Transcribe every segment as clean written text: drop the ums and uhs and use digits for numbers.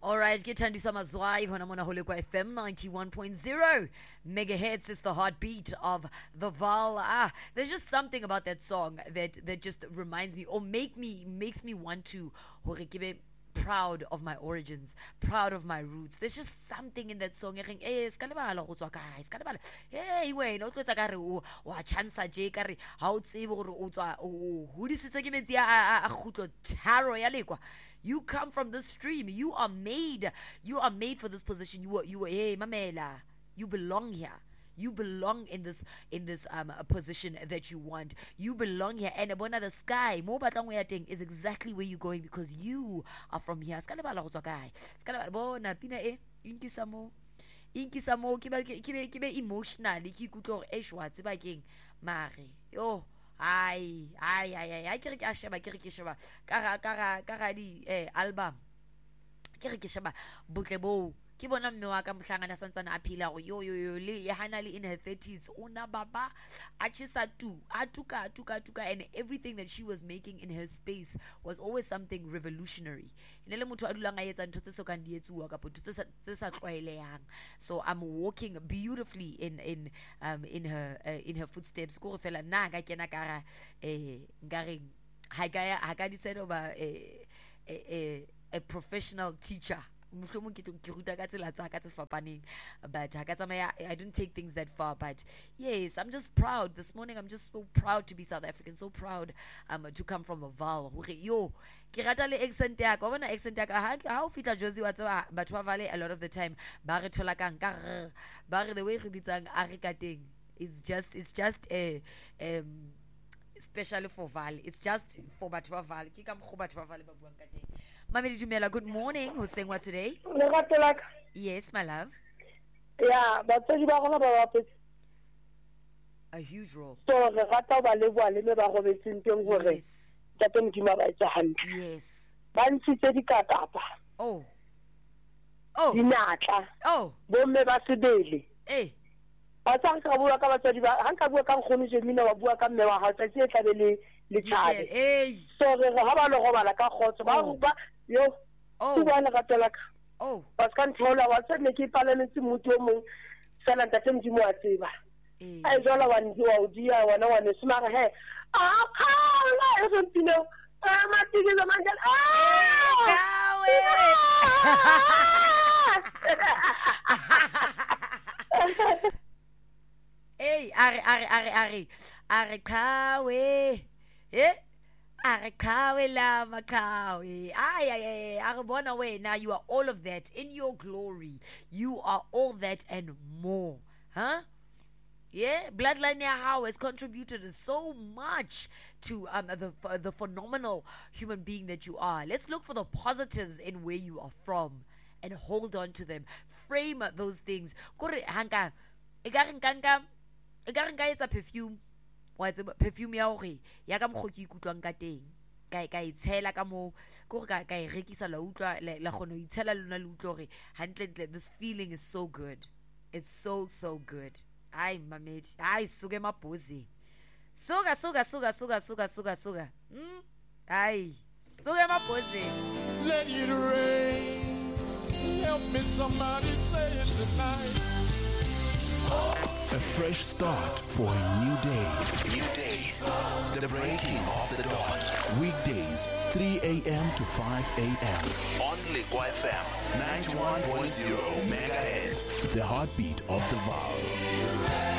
All right, get to some Mazwai on Holekwa FM 91.0 megahertz is the heartbeat of the Val. There's just something about that song that just reminds me or makes me want to proud of my origins, proud of my roots. There's just something in that song. Hey, wait, no tlosa ka re o wa chansa je ka re ha o tsebe gore o tswa o hudisitswe ke metsi a khutlo tharo ya lekwa. You come from this stream. You are made for this position. You hey mamela. You belong here. You belong in this position that you want. You belong here. And abona the sky, mo batlang o ya teng is exactly where you're going because you are from here. Ska lebala go tswa kae. Ska lebala bona pina e inkisa mo ke be emotional ke ikutlo e shwa tseba keng mare yo ai ke re ke sheba ka ga di album ke re ke sheba botle bo ke bona mme wa ka mohlangana santsana a phila go yo le ya hana le in her 30s una baba a chisa atuka and everything that she was making in her space was always something revolutionary. Inele motho a dulang a etsa ntho tse so kan di etsuwa ka potse tse sa tlwaelehang. So I'm walking beautifully in her footsteps go fela nna ka kena ka ra ngare ha ka di said over a professional teacher. But I don't take things that far. But yes, I'm just proud. This morning I'm just so proud to be South African, so proud to come from a Val. Yo, ke rata le accent ya ka bona accent ya ka ha o fitla Jozi wa tswa batho ba Vale a lot of the time ba re thola kang ka ba re the way re bitsang a re ka teng it's just especially for Val. It's just for batho ba Val. Ke ka mkho batho ba Vale ba buang ka teng. Mamedi Dumela, good morning. Who's saying what today? Yes, my love. Yeah, but a huge role. So yes. Oh. Oh. Oh. Hey. Hey. So yo oh oh pas kan thola wa tsene ke palaletse motho mo sala ntate mdimo a tseba ai jola wa ndi wa udia wana smara he la eso ntino matiki za manjal hey are kawe Arakawe la makawe. Arabona way. Now you are all of that in your glory. You are all that and more. Huh? Yeah, Bloodline How has contributed so much to the phenomenal human being that you are. Let's look for the positives in where you are from and hold on to them. Frame those things. Kore hanka. Igarinka it's a perfume. Perfume ya hore ya ka mokgo ke ikutlwang ka teng ka itshela ka mo go ka rekisa la utlwa la khono itshela lona le utlwa hore hantle this feeling is so good. It's so good. Ai mamedi ai suge mabhozi suga ai suge mabhozi. Let it rain, help me somebody say it tonight. A fresh start for a new day. The breaking of the dawn. Weekdays, 3 a.m. to 5 a.m. On Lekwa FM, 91.0 megahertz. The heartbeat of the Val.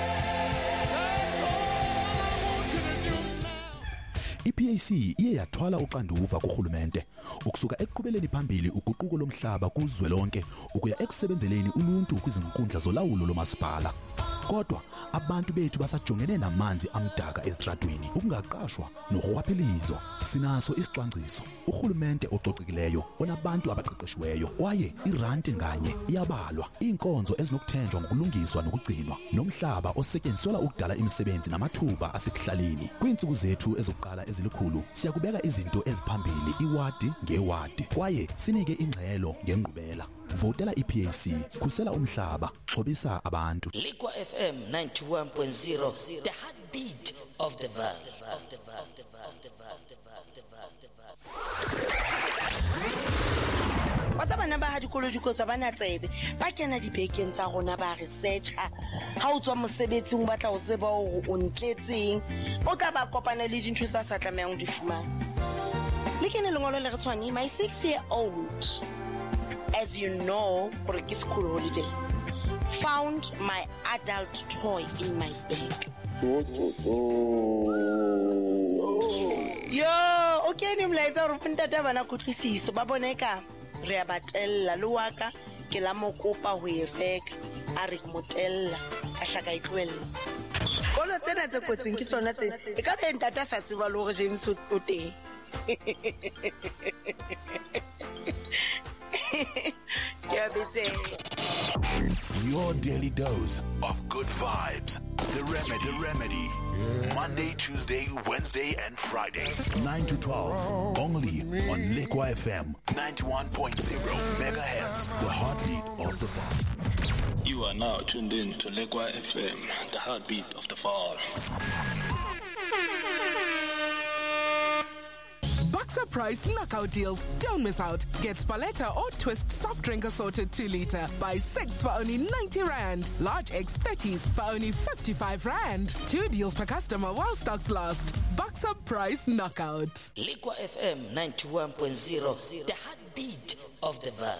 iPAC iye yathwala uqanduva kuhulumente ukusuka ekuqhubeleni phambili uguquko lomhlaba kuzwelonke ukuya ekusebenzeleni uluntu kwizinkundla zolawulo lomasipala. Kodwa abantu bethu basajongene namanzi amdaka ezitradweni, ukungaqashwa nokurhwaphilizo. Sinaso isicwangciso, uhulumente ococekileyo onabantu abaqeqeshiweyo kwaye irandi nganye iyabalwa, inkonzo ezinokuthenjwa ngokulungiswa nokugcinwa, nomhlaba osetyenziselwa ukudala imisebenzi namathuba asekuhlaleni. Kwiintsuku zethu ezokuqala ezilikhulu siyakubeka izinto eziphambili iwadi ngewadi kwaye sinike ingxelo ngengqubela. Votela iPAC, khusela umhlaba, xhobisa abantu. Lekwa FM 91.0, the heartbeat of the Val. What's up, bana ba ha dikolo di kotswa bana tsebe ba kena dibekeng tsa rona ba researcher ha o tswa mosebetsing ba tla o tseba o ntletseng o tla ba kopana le dintho tsa sa tlameang di fumana le kene lengolo le re tshwane my 6-year-old as you know for a school holiday found my adult toy in my bag. Yo, okay ni mlaetsa re ntata bana khutlisiso ba boneka re a batella le waka ke la mokopa ho e reka a re motella a hlaka itlwella bona tsena tse kotsing ke tsona tse e ka be ntata sa tseba le hore James o teng Your daily dose of good vibes. The Remedy. Yeah. Monday, Tuesday, Wednesday, and Friday. 9 to 12. Only on Lekwa FM 91.0 megahertz. The heartbeat of the fall. You are now tuned in to Lekwa FM, the heartbeat of the fall. Boxer Price knockout deals. Don't miss out. Get Spaletta or Twist soft drink assorted 2 liter. Buy 6 for only 90 Rand. Large X30s for only 55 Rand. 2 deals per customer while stocks last. Boxer Price knockout. Lekwa FM 91.0, the heartbeat of the valley.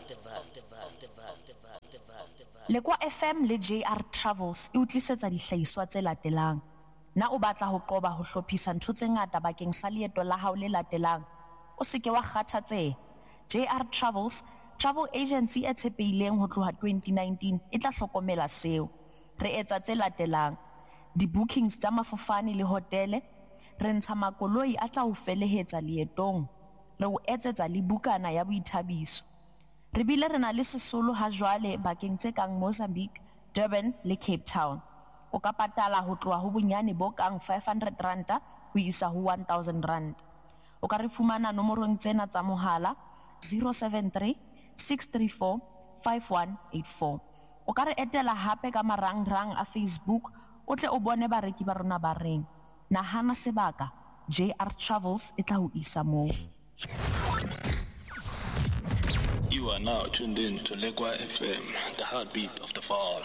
Lekwa FM le JR Travels e utlisetsa dihlahiswa tse latelang. Na o batla ho qoba ho hlophisa ntho tse ngata bakeng sa leeto la hao le latelang o se ke wa kgathatseha JR Travels travel agency e tshepehileng ho tloha 2019 e tla hlokomela seo re etsa tse latelang di bookings tsa mafofane le hotele re ntsha makoloi a tla o felehetsa leetong re o etsetsa le bukana ya boithabiso re bile re na le sesolo ha jwale bakeng tse kang Mozambique Durban le Cape Town o ka patala ho tloha ho bonyane bo kang 500 ranta ho isa ho 1000 rand o ka re fumana nomorong tsena tsa mohala 073 634 5184 o ka re etela hape ka marangrang a Facebook o tle o bone bareki ba rona ba reng nahana sebaka JR Travels e tla ho isa moo. You are now tuned in to Lekwa FM, the heartbeat of the fall.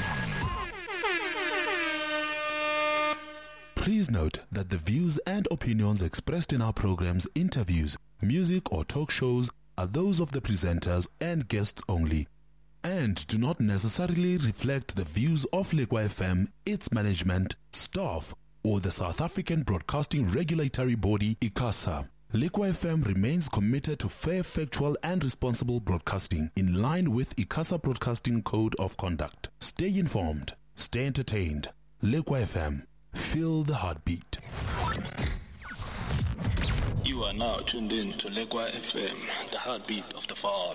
Please note that the views and opinions expressed in our programs, interviews, music or talk shows are those of the presenters and guests only and do not necessarily reflect the views of Lekwa FM, its management, staff or the South African Broadcasting Regulatory Body, ICASA. Lekwa FM remains committed to fair, factual and responsible broadcasting in line with ICASA Broadcasting Code of Conduct. Stay informed, stay entertained. Lekwa FM. Feel the heartbeat. You are now tuned in to Lekwa FM, the heartbeat of the fall.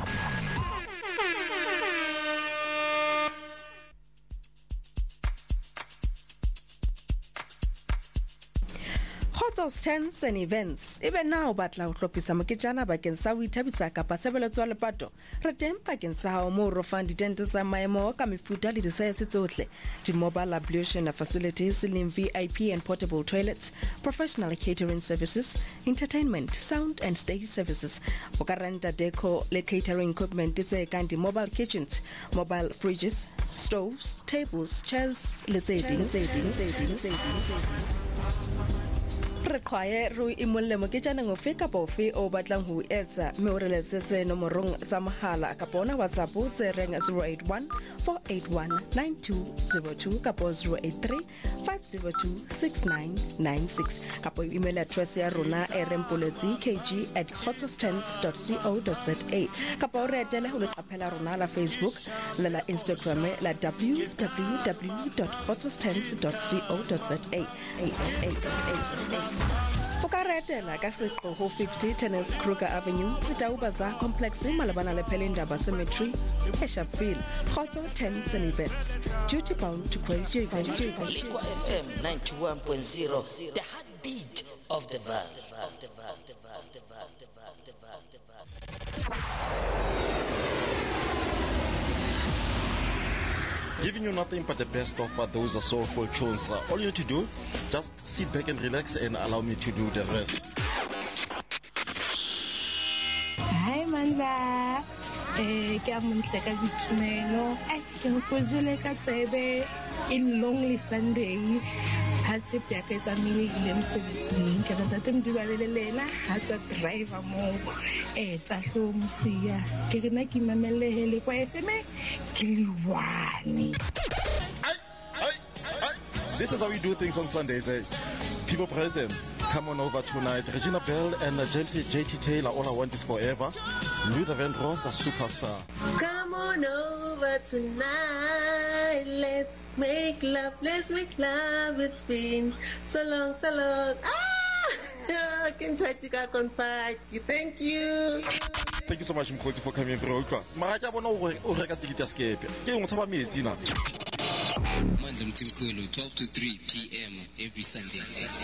Hotels, tents and events. Even now, batla utlopisa moketjana bakeng sa ho ithabisa kapa sebeletso ya lepato. Re teng bakeng sa hao moo re fang ditente tsa maemo ka mefuta le disaese tsohle. Di-mobile ablution facilities, slim VIP and portable toilets, professional catering services, entertainment, sound and stage services. O ka renta deco le catering equipment tse kang di-mobile kitchens, mobile fridges, stoves, tables, chairs, le tse ding. Re kwae ro imolle moketjana ngofe kapa ofe o batlang ho etsa mme o re letsetse nomorong tsa mohala kapa ona WhatsApp tse reng 081 481 9202 kapa 083 502 6996 kapa email address ya rona rmpolezi@hotstance.co.za kapa o re etele ho leqaphela rona la Facebook le la Instagram la www.hotstance.co.za. O ka retela ka seqo ho 50 Tennis Kruger Avenue, Itaubaza Complex, malabana le Pelindaba Cemetery, Eshaville, Khotso Tents and Events. Duty bound to praise your events. Lekwa FM 91.0, the heartbeat of the valley. Giving you nothing but the best of those soulful tunes. All you need to do, just sit back and relax and allow me to do the rest. Hi, Mandla. Ke a montle ka boitumelo. Ke nkojele ka tsebe in Lonely Sunday. Ha se pya ka tsa mmele ile mosebetsing ke rata temdi ba le lena ha tsa driver mo tsa hlomsia ke rena ke mamelehele kwa FM ke liwane. This is how we do things on Sundays. People present, come on over tonight. Regina Bell and JT Taylor, All I Want Is Forever. Luther Vandross, a superstar. Come on over tonight. Let's make love. It's been so long. I can touch you back on back. Thank you. Thank you so much, Mkhoti, for coming through. Maraja bona o reka ticket ya skepe. Ke ngotsa ba metsi na. Monday Mtimkulu, 12 to 3 p.m. every Sunday.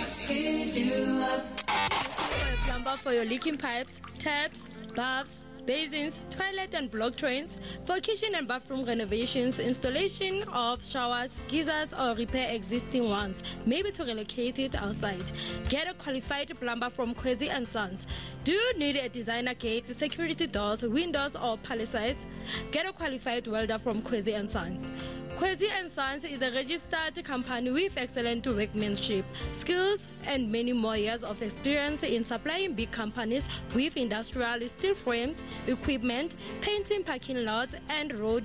A plumber for your leaking pipes, taps, baths, basins, toilet and block drains, for kitchen and bathroom renovations, installation of showers, geysers or repair existing ones, maybe to relocate it outside. Get a qualified plumber from Kwezi and Sons. Do you need a designer gate, security doors, windows or palisades? Get a qualified welder from Kwezi and Sons. Kwezi & Sons is a registered company with excellent workmanship, skills, and many more years of experience in supplying big companies with industrial steel frames, equipment, painting parking lots, and road